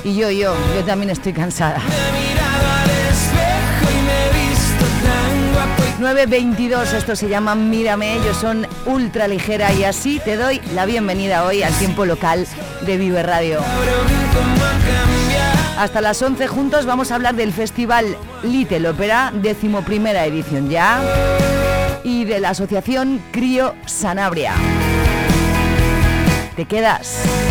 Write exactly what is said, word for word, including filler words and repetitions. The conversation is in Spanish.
Y yo, yo, yo también estoy cansada. nueve veintidós, esto se llama Mírame, ellos son Ultra Ligera y así te doy la bienvenida hoy al tiempo local de Vive Radio. Hasta las once juntos vamos a hablar del Festival Little Opera, decimoprimera edición ya, y de la asociación Crío Sanabria. ¿Te quedas?